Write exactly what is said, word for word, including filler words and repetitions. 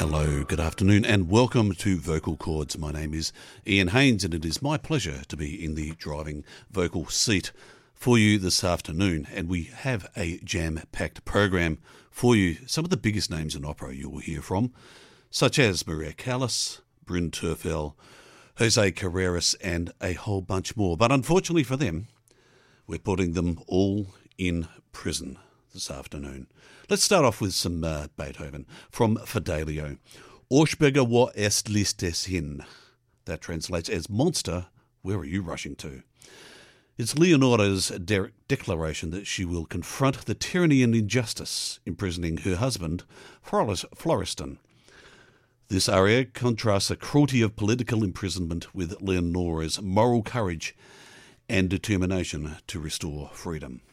Hello, good afternoon, and welcome to Vocal Chords. My name is Ian Haynes, and it is my pleasure to be in the driving vocal seat for you this afternoon. And we have a jam-packed program for you. Some of the biggest names in opera you will hear from, such as Maria Callas, Bryn Terfel, Jose Carreras, and a whole bunch more. But unfortunately for them, we're putting them all in prison this afternoon. Let's start off with some uh, Beethoven from Fidelio. Orchberger, wo est listes hin? That translates as Monster, where are you rushing to? It's Leonora's de- declaration that she will confront the tyranny and injustice imprisoning her husband, Florestan. This aria contrasts the cruelty of political imprisonment with Leonora's moral courage and determination to restore freedom.